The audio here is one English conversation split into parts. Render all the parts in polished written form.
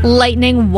Lightning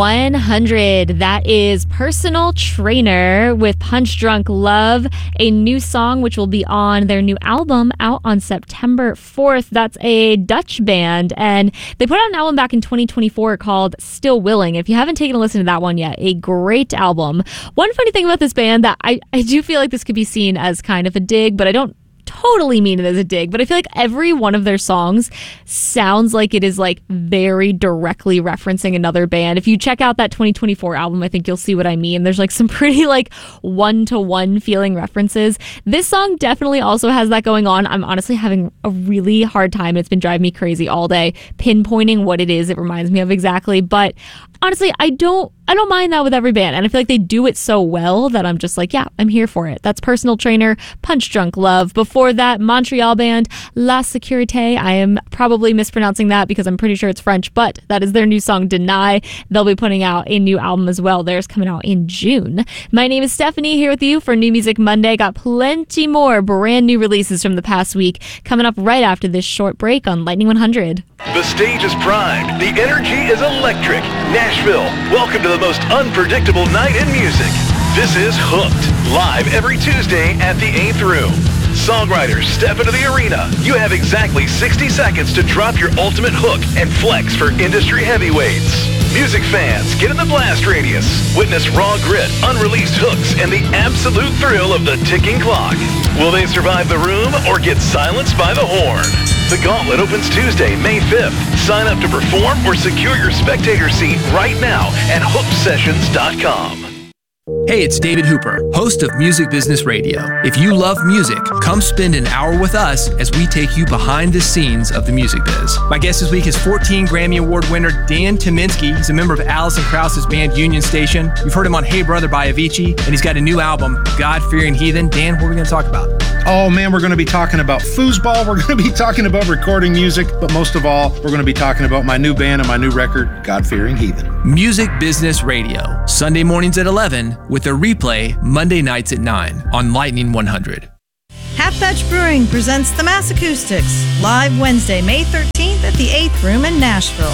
100. That is Personal Trainer with Punch Drunk Love, a new song which will be on their new album out on September 4th. That's a Dutch band, and they put out an album back in 2024 called Still Willing. If you haven't taken a listen to that one yet, a great album. One funny thing about this band that I do feel like this could be seen as kind of a dig, but I don't totally mean it as a dig, but I feel like every one of their songs sounds like it is like very directly referencing another band. If you check out that 2024 album, I think you'll see what I mean. There's like some pretty like one-to-one feeling references. This song definitely also has that going on. I'm honestly having a really hard time. It's been driving me crazy all day pinpointing what it is it reminds me of exactly, but honestly, I don't mind that with every band, and I feel like they do it so well that I'm just like, yeah, I'm here for it. That's Personal Trainer, Punch Drunk Love. Before that, Montreal band La Sécurité. I am probably mispronouncing that because I'm pretty sure it's French, but that is their new song, Deny. They'll be putting out a new album as well. Theirs coming out in June. My name is Stephanie, here with you for New Music Monday. Got plenty more brand new releases from the past week coming up right after this short break on Lightning 100. The stage is primed. The energy is electric. Nashville, welcome to the most unpredictable night in music. This is Hooked, live every Tuesday at the 8th Room. Songwriters step into the arena. You have exactly 60 seconds to drop your ultimate hook and flex for industry heavyweights. Music fans, get in the blast radius. Witness raw grit, unreleased hooks, and the absolute thrill of the ticking clock. Will they survive the room or get silenced by the horn? The Gauntlet opens Tuesday, May 5th. Sign up to perform or secure your spectator seat right now at hooksessions.com. Hey, it's David Hooper, host of Music Business Radio. If you love music, come spend an hour with us as we take you behind the scenes of the music biz. My guest this week is 14 Grammy Award winner Dan Tyminski. He's a member of Alison Krauss's band Union Station. We've heard him on Hey Brother by Avicii, and he's got a new album, God-Fearing Heathen. Dan, what are we going to talk about? Oh man, we're going to be talking about foosball, we're going to be talking about recording music, but most of all, we're going to be talking about my new band and my new record, God-Fearing Heathen. Music Business Radio, Sunday mornings at 11, with a replay Monday nights at 9 on Lightning 100. Half Batch Brewing presents the Mass Acoustics, live Wednesday, May 13th at the 8th Room in Nashville.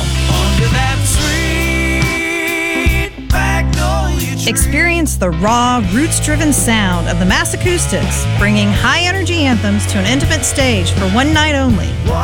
Experience the raw, roots-driven sound of the Mass Acoustics, bringing high-energy anthems to an intimate stage for one night only.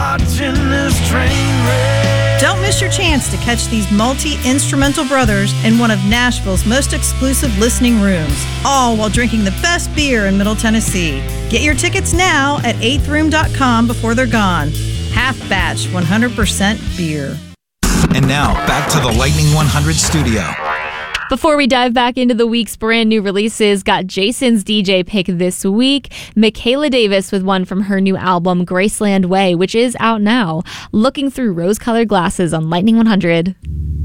Don't miss your chance to catch these multi-instrumental brothers in one of Nashville's most exclusive listening rooms, all while drinking the best beer in Middle Tennessee. Get your tickets now at 8throom.com before they're gone. Half Batch 100% beer. And now, back to the Lightning 100 studio. Before we dive back into the week's brand new releases, got Jason's DJ pick this week, Michaela Davis with one from her new album, Graceland Way, which is out now. Looking Through Rose-Colored Glasses on Lightning 100.